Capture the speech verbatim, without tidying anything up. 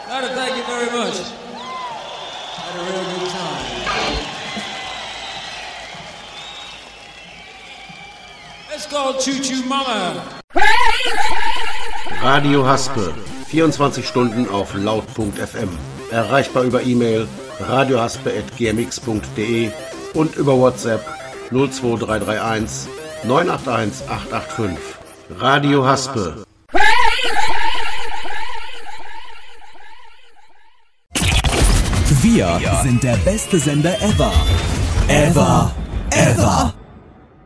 Leute, thank you very much. Had a real good time. Let's go, Choo Choo Mama. Radio Haspe, vierundzwanzig Stunden auf laut Punkt f m. Erreichbar über E-Mail radiohaspe at g m x punkt d e und über WhatsApp null zwei drei drei eins neun acht eins acht acht fünf. Radio Haspe. Wir sind der beste Sender ever. Ever. Ever.